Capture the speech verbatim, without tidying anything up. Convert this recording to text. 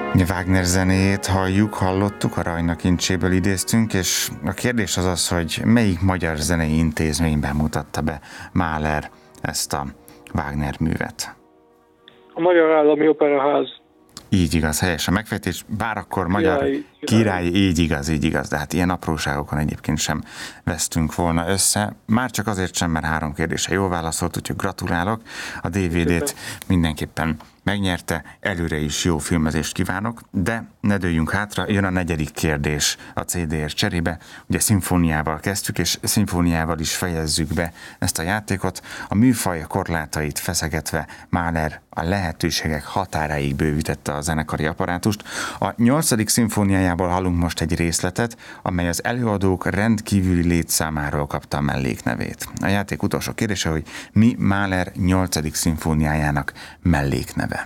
Wagner zenéjét halljuk, hallottuk, a Rajna kincséből idéztünk, és a kérdés az az, hogy melyik magyar zenei intézményben mutatta be Mahler ezt a Wagner művet? A Magyar Állami Operaház. Így igaz, helyes a megfejtés, bár akkor magyar Király, király, így igaz, így igaz, de hát ilyen apróságokon egyébként sem vesztünk volna össze. Már csak azért sem, mert három kérdése jól válaszolt, úgyhogy gratulálok. A dé vé dét mindenképpen megnyerte, előre is jó filmezést kívánok, de ne dőljünk hátra, jön a negyedik kérdés a cé dé-ért cserébe. Ugye szimfóniával kezdtük, és szimfóniával is fejezzük be ezt a játékot. A műfaj korlátait feszegetve Mahler a lehetőségek határáig bővítette a zenekari apparátust. A nyolcadik szimfóniájából hallunk most egy részletet, amely az előadók rendkívüli létszámáról kapta a melléknevét. A játék utolsó kérdése, hogy mi Mahler nyolcadik szimfóniájának mellékneve?